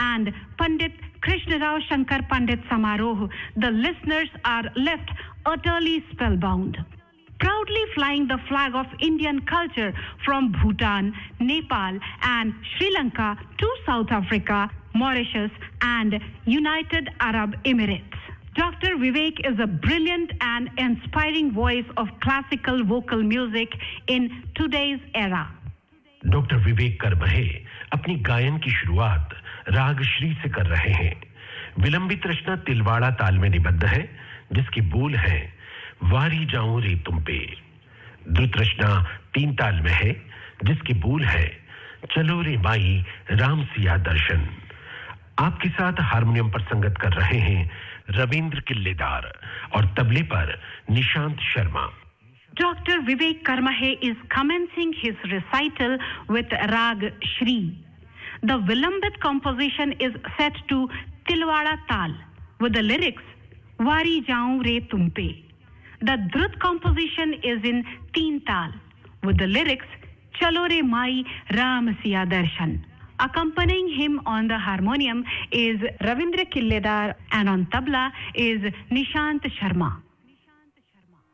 and Pandit Krishnarao Shankar Pandit Samaroh, the listeners are left utterly spellbound. Proudly flying the flag of Indian culture from Bhutan, Nepal and Sri Lanka to South Africa, Mauritius and United Arab Emirates. Dr. Vivek is a brilliant and inspiring voice of classical vocal music in today's era. Doctor विवेक करमहे अपनी गायन की शुरुआत राग श्री से कर रहे हैं. विलंबित रचना तिलवाड़ा ताल में निबद्ध है, जिसके बोल हैं वारी जाऊं रे तुम पे. द्रुत रचना 3 ताल में है, जिसके बोल है चलो रे माई राम सिया दर्शन. आपके साथ हारमोनियम पर संगत कर रहे हैं रविंद्र किल्लेदार और तबले पर Nishant Sharma. Dr. Vivek Karmahe is commencing his recital with Rag Shri. The Vilambit composition is set to Tilwada Tal with the lyrics Vari Jaun Re Tumpe. The Drut composition is in Teen Tal with the lyrics Chalo Re Mai Ram Siya Darshan. Accompanying him on the harmonium is Ravindra Killedar and on tabla is Nishant Sharma.